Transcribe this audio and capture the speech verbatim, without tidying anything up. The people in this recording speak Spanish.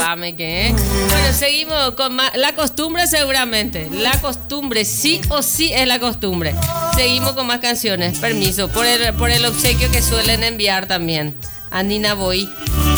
Dame que, ¿eh? Bueno, seguimos con más. La costumbre seguramente. La costumbre, sí o sí es la costumbre. Seguimos con más canciones. Permiso, por el, por el obsequio que suelen enviar también. A Nina Boy.